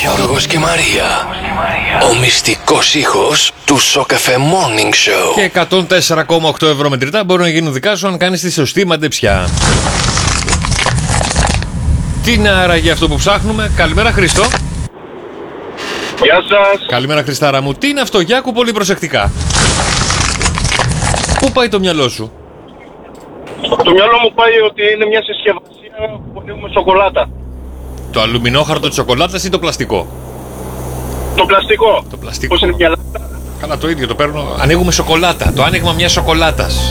Γιώργος και Μαρία. Ο μυστικός ήχος του Σοκαφέ Morning Show. Και 104,8 ευρώ μετρητά μπορούν να γίνουν δικά σου αν κάνεις τη σωστή μαντεψιά. Τι είναι άραγε αυτό που ψάχνουμε? Καλημέρα Χρήστο. Γεια σας. Καλημέρα Χριστάρα μου. Τι είναι αυτό? Για άκου πολύ προσεκτικά. Πού πάει το μυαλό σου? Το μυαλό μου πάει ότι είναι μια συσκευασία που ανοίγουμε σοκολάτα. Το αλουμινόχαρτο της σοκολάτας ή το πλαστικό? Το πλαστικό. Το πλαστικό. Πώς είναι μια λάτα. Καλά, το ίδιο το παίρνω. Ανοίγουμε σοκολάτα. Το άνοιγμα μιας σοκολάτας.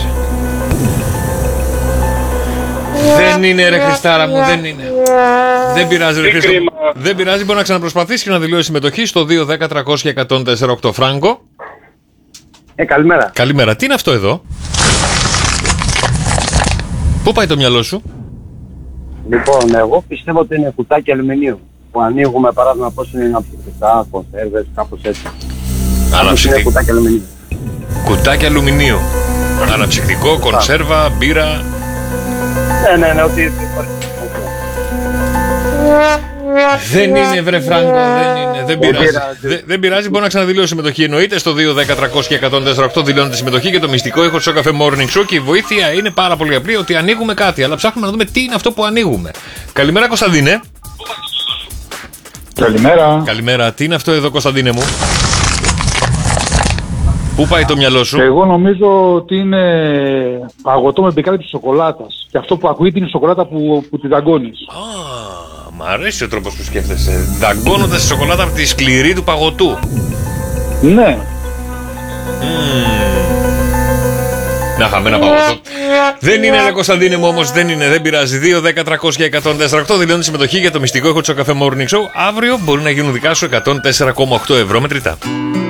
Δεν είναι ρε Χριστάρα μου, δεν είναι. Δεν πειράζει ρε Χρήστο. Δεν πειράζει, μπορεί να ξαναπροσπαθήσει και να δηλώσει συμμετοχή στο 2-10-300-1048. Φράγκο. Καλημέρα. Καλημέρα. Τι είναι αυτό εδώ? Πού πάει το μυαλό σου? Λοιπόν, εγώ πιστεύω ότι είναι κουτάκι αλουμινίου. Που ανοίγουμε παράδειγμα πώς είναι αναψυκτικά, κονσέρβες, κάπως έτσι. Είναι κουτάκι αλουμινίου. Κουτάκι αλουμινίου. Αναψυκτικό, κονσέρβα, μπύρα. Ναι, ότι υπάρχει. Δεν είναι βρε Φράγκο, δεν είναι. Δεν πειράζει. Δεν πειράζει, μπορεί να ξαναδηλώσει συμμετοχή. Εννοείται στο 2-10-300-1048 δηλώνεται συμμετοχή και το μυστικό ήχο του Cafe Morning Show. Και η βοήθεια είναι πάρα πολύ απλή, ότι ανοίγουμε κάτι. Αλλά ψάχνουμε να δούμε τι είναι αυτό που ανοίγουμε. Καλημέρα Κωνσταντίνε. Καλημέρα. Καλημέρα. Τι είναι αυτό εδώ Κωνσταντίνε μου? Πού πάει το μυαλό σου? Εγώ νομίζω ότι είναι παγωτό με μπεκάλι σοκολάτας. Και αυτό που ακούγεται είναι η σοκολάτα που τη δαγκώνεις. Μ' αρέσει ο τρόπος που σκέφτεσαι. Δαγκώνοντας τη σοκολάτα από τη σκληρή του παγωτού. Ναι. Να είχαμε ένα παγωτό. Δεν είναι ρε Κωνσταντίνε μου όμως, δεν είναι, δεν πειράζει. 2-10-300-1048 δηλώνει συμμετοχή για το μυστικό ήχο του Cafe Morning Show. Αύριο μπορεί να γίνουν δικά σου 104,8 ευρώ μετρητά.